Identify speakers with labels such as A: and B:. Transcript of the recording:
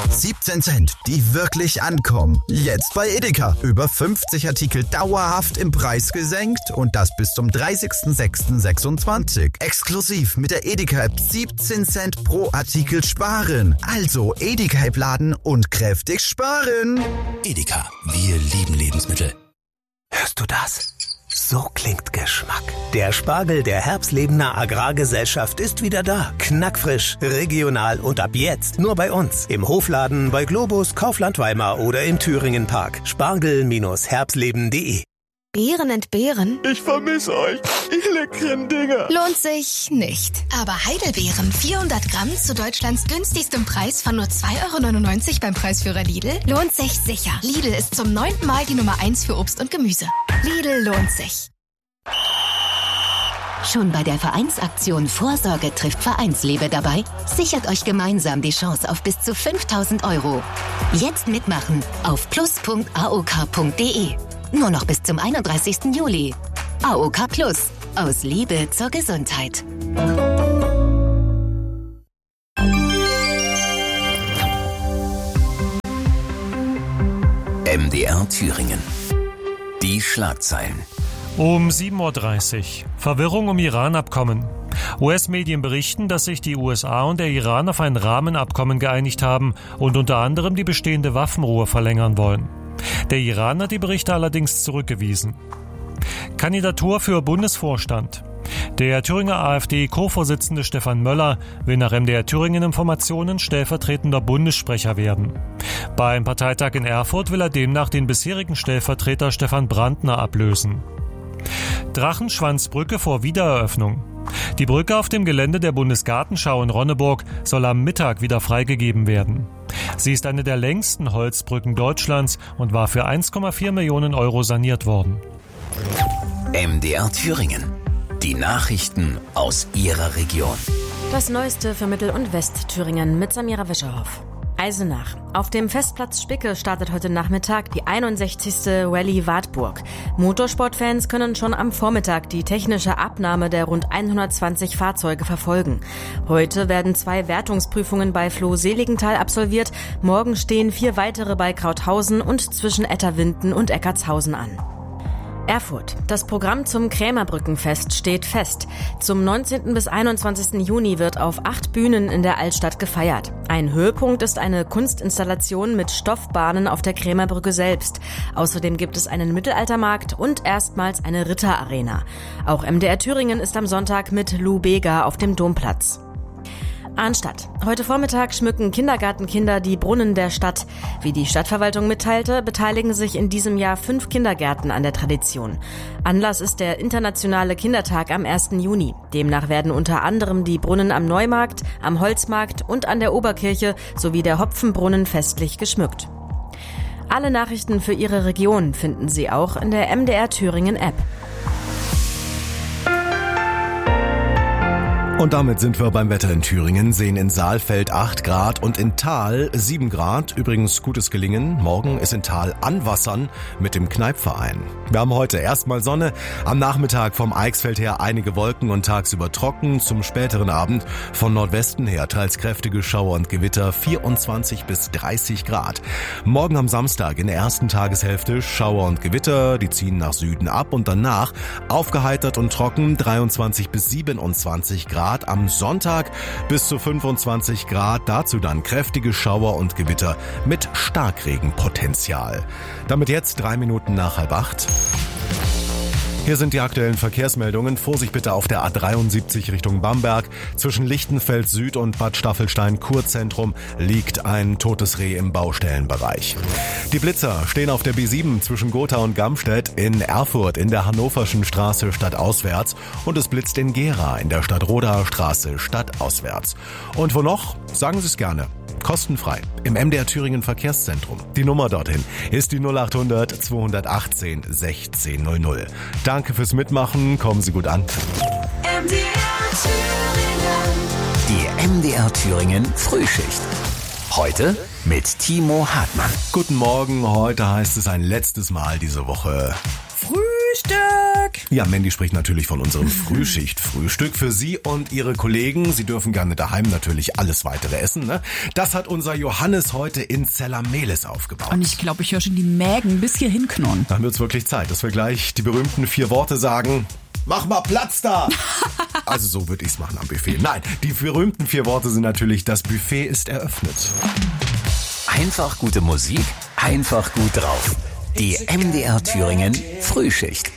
A: 17 Cent, die wirklich ankommen. Jetzt bei Edeka. Über 50 Artikel dauerhaft im Preis gesenkt und das bis zum 30.06.26. Exklusiv mit der Edeka-App 17 Cent pro Artikel sparen. Also Edeka-App laden und kräftig sparen.
B: Edeka, wir lieben Lebensmittel.
C: Hörst du das? So klingt Geschmack. Der Spargel der Herbstlebener Agrargesellschaft ist wieder da. Knackfrisch, regional und ab jetzt nur bei uns. Im Hofladen, bei Globus, Kaufland Weimar oder im Thüringen Park. Spargel-herbstleben.de.
D: Beeren entbehren?
E: Ich vermisse euch, ihr leckeren Dinger.
D: Lohnt sich nicht. Aber Heidelbeeren 400 Gramm zu Deutschlands günstigstem Preis von nur 2,99 € beim Preisführer Lidl lohnt sich sicher. Lidl ist zum 9. Mal die Nummer 1 für Obst und Gemüse. Lidl lohnt sich.
F: Schon bei der Vereinsaktion Vorsorge trifft Vereinsliebe dabei? Sichert euch gemeinsam die Chance auf bis zu 5.000 €. Jetzt mitmachen auf plus.aok.de. Nur noch bis zum 31. Juli. AOK Plus. Aus Liebe zur Gesundheit.
B: MDR Thüringen. Die Schlagzeilen.
G: Um 7:30 Uhr. Verwirrung um Iran-Abkommen. US-Medien berichten, dass sich die USA und der Iran auf ein Rahmenabkommen geeinigt haben und unter anderem die bestehende Waffenruhe verlängern wollen. Der Iran hat die Berichte allerdings zurückgewiesen. Kandidatur für Bundesvorstand. Der Thüringer AfD-Co-Vorsitzende Stefan Möller will nach MDR Thüringen Informationen stellvertretender Bundessprecher werden. Beim Parteitag in Erfurt will er demnach den bisherigen Stellvertreter Stefan Brandner ablösen. Drachenschwanzbrücke vor Wiedereröffnung. Die Brücke auf dem Gelände der Bundesgartenschau in Ronneburg soll am Mittag wieder freigegeben werden. Sie ist eine der längsten Holzbrücken Deutschlands und war für 1,4 Millionen € saniert worden.
B: MDR Thüringen. Die Nachrichten aus Ihrer Region.
H: Das Neueste für Mittel- und Westthüringen mit Samira Wischerhoff. Eisenach. Auf dem Festplatz Spicke startet heute Nachmittag die 61. Rallye Wartburg. Motorsportfans können schon am Vormittag die technische Abnahme der rund 120 Fahrzeuge verfolgen. Heute werden 2 Wertungsprüfungen bei Floh-Seligenthal absolviert. Morgen stehen 4 weitere bei Krauthausen und zwischen Etterwinden und Eckartshausen an. Erfurt. Das Programm zum Krämerbrückenfest steht fest. Zum 19. bis 21. Juni wird auf 8 Bühnen in der Altstadt gefeiert. Ein Höhepunkt ist eine Kunstinstallation mit Stoffbahnen auf der Krämerbrücke selbst. Außerdem gibt es einen Mittelaltermarkt und erstmals eine Ritterarena. Auch MDR Thüringen ist am Sonntag mit Lou Bega auf dem Domplatz. Arnstadt. Heute Vormittag schmücken Kindergartenkinder die Brunnen der Stadt. Wie die Stadtverwaltung mitteilte, beteiligen sich in diesem Jahr 5 Kindergärten an der Tradition. Anlass ist der internationale Kindertag am 1. Juni. Demnach werden unter anderem die Brunnen am Neumarkt, am Holzmarkt und an der Oberkirche sowie der Hopfenbrunnen festlich geschmückt. Alle Nachrichten für Ihre Region finden Sie auch in der MDR Thüringen App.
I: Und damit sind wir beim Wetter in Thüringen, sehen in Saalfeld 8 Grad und in Thal 7 Grad. Übrigens gutes Gelingen. Morgen ist in Thal Anwassern mit dem Kneipverein. Wir haben heute erstmal Sonne, am Nachmittag vom Eichsfeld her einige Wolken und tagsüber trocken. Zum späteren Abend von Nordwesten her teils kräftige Schauer und Gewitter, 24 bis 30 Grad. Morgen am Samstag in der ersten Tageshälfte Schauer und Gewitter, die ziehen nach Süden ab und danach aufgeheitert und trocken, 23 bis 27 Grad. Am Sonntag bis zu 25 Grad, dazu dann kräftige Schauer und Gewitter mit Starkregenpotenzial. Damit jetzt 3 Minuten nach 7:30. Hier sind die aktuellen Verkehrsmeldungen. Vorsicht bitte auf der A73 Richtung Bamberg. Zwischen Lichtenfeld Süd und Bad Staffelstein-Kurzentrum liegt ein totes Reh im Baustellenbereich. Die Blitzer stehen auf der B7 zwischen Gotha und Gamstedt, in Erfurt in der Hannoverschen Straße stadtauswärts und es blitzt in Gera in der Stadtrodaer Straße stadtauswärts. Und wo noch? Sagen Sie es gerne. Kostenfrei im MDR Thüringen Verkehrszentrum. Die Nummer dorthin ist die 0800 218 1600. Danke fürs Mitmachen, kommen Sie gut an.
B: MDR Thüringen. Die MDR Thüringen Frühschicht. Heute mit Timo Hartmann.
I: Guten Morgen, heute heißt es ein letztes Mal diese Woche
J: Frühstück!
I: Ja, Mandy spricht natürlich von unserem Frühschicht-Frühstück für Sie und Ihre Kollegen. Sie dürfen gerne daheim natürlich alles weitere essen, ne? Das hat unser Johannes heute in Zellamelis aufgebaut.
J: Und ich glaube, ich höre schon die Mägen bis hierhin knurren.
I: Dann wird's wirklich Zeit, dass wir gleich die berühmten 4 Worte sagen. Mach mal Platz da! Also so würde ich's machen am Buffet. Nein, die berühmten 4 Worte sind natürlich, das Buffet ist eröffnet.
B: Einfach gute Musik, einfach gut drauf. Die MDR Thüringen Frühschicht.